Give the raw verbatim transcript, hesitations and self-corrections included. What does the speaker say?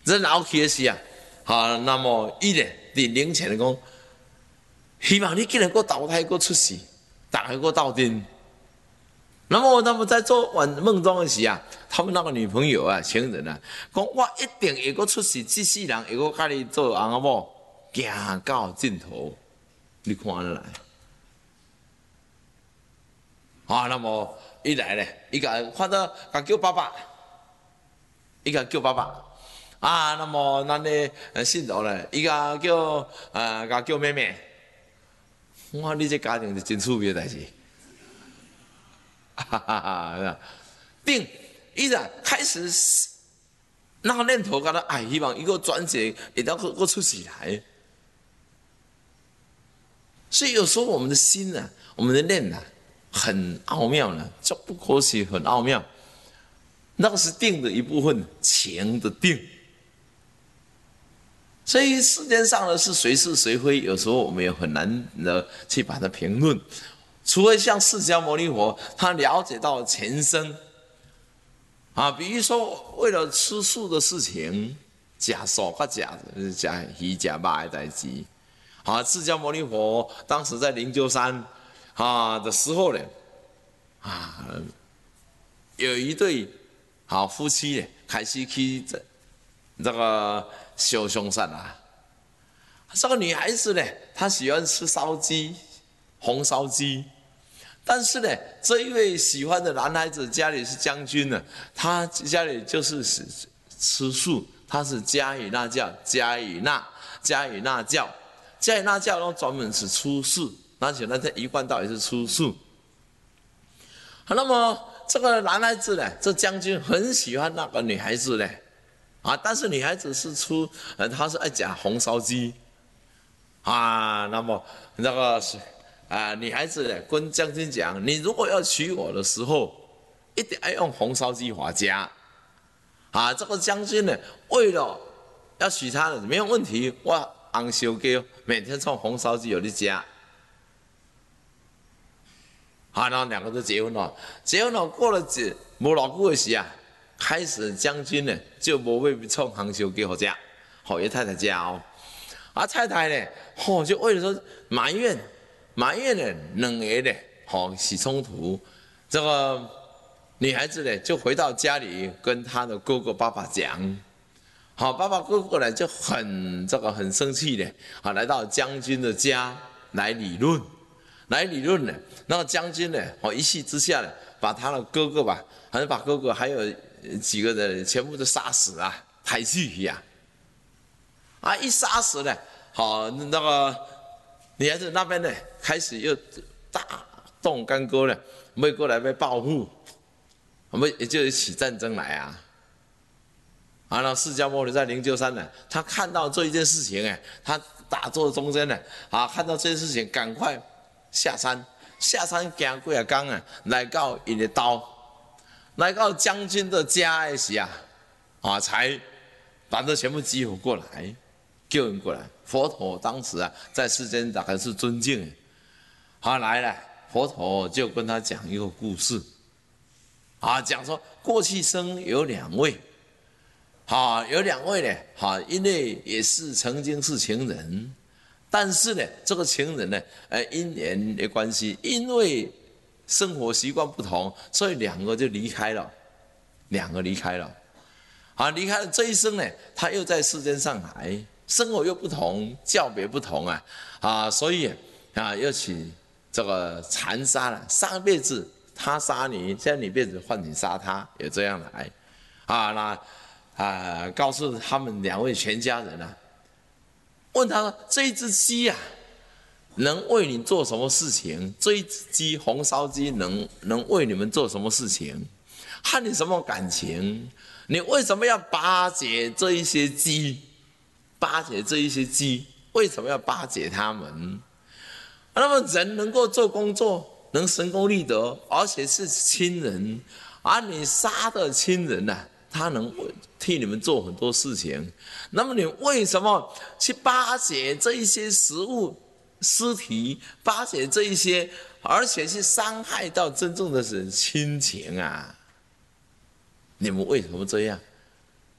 人老去的时啊，好，那么伊咧伫灵前的讲，希望你竟然个投胎个出世，大家个斗阵。那么，那么在做晚梦中的时啊，他们那个女朋友啊、情人啊，讲我一定会个出世，这世人会个甲你做翁仔某，行到尽头。你看得来？啊，那么一来咧，伊个看到甲叫爸爸，伊个叫爸爸。啊，那么咱咧信徒咧，伊个叫呃，甲叫妹妹。我你这家庭是真趣味的代志。哈哈哈！并伊个开始那个念头，觉得哎，希望一个转折，一定要个出起来。所以有时候我们的心呢、啊，我们的念呢、啊，很奥妙呢，叫不可思议，很奥妙。那个是定的一部分，情的定。所以世间上的是谁是谁非，有时候我们也很难的去把它评论。除非像释迦牟尼佛，他了解到前生，啊，比如说为了吃素的事情，假手和假假鱼假肉的代志，啊，释迦牟尼佛当时在灵鹫山啊的时候呢，啊，有一对好夫妻呢，开始去这这个修凶善啊，这个女孩子呢，她喜欢吃烧鸡，红烧鸡。但是呢，这一位喜欢的男孩子家里是将军呢，他家里就是吃素，他是迦羽那教，迦羽那迦羽那教，迦羽那教呢专门是吃素，而且呢，他一贯道也是吃素。那么这个男孩子呢，这将军很喜欢那个女孩子呢，啊，但是女孩子是出，呃，她是爱讲红烧鸡，啊，那么那个是。啊，女孩子呢跟将军讲，你如果要娶我的时候，一定要用红烧鸡回家。啊，这个将军呢，为了要娶她的没有问题，我红烧鸡每天送红烧鸡有你家。啊，然后两个就结婚了，结婚了过了几没老久的时啊，开始将军呢就无被送红烧鸡回家，好爷太太家哦，啊太太呢，哦就为了说埋怨。埋怨呢，两个呢，好起冲突。这个女孩子呢，就回到家里跟她的哥哥爸爸讲，好，爸爸哥哥呢就很这个很生气的，啊，来到将军的家来理论，来理论呢。那个将军呢，哦一气之下呢，把他的哥哥吧，好像把哥哥还有几个人全部都杀死啊，抬去呀，啊一杀死呢，好那个。女孩子那边呢，开始又大动干戈了，要过来要报复，要也就是起战争来啊。啊，那释迦牟尼在灵鹫山呢，他看到这一件事情哎，他打坐中间呢，啊，看到这件事情，赶快下山，下山行几啊天啊，来到伊的刀，来到将军的家的时啊，啊，才把这全部集合过来。救人过来，佛陀当时啊，在世间大概是尊敬的。他来了，佛陀就跟他讲一个故事，啊，讲说过去生有两位，啊，有两位呢，啊，因为也是曾经是情人，但是呢，这个情人呢，呃，因缘的关系，因为生活习惯不同，所以两个就离开了，两个离开了，啊，离开了这一生呢，他又在世间上来。生活又不同，教别不同啊，啊，所以啊，又起这个残杀了。上辈子他杀你，现在你辈子换你杀他，有这样来，啊，那啊，告诉他们两位全家人啊，问他说这一只鸡啊，能为你做什么事情？这一只鸡红烧鸡能能为你们做什么事情？和你什么感情？你为什么要巴结这一些鸡？巴结这一些鸡，为什么要巴结他们？那么人能够做工作，能成功立德，而且是亲人，而你杀的亲人呢、啊，他能替你们做很多事情。那么你为什么去巴结这一些食物、尸体，巴结这一些，而且去伤害到真正的是亲情啊？你们为什么这样？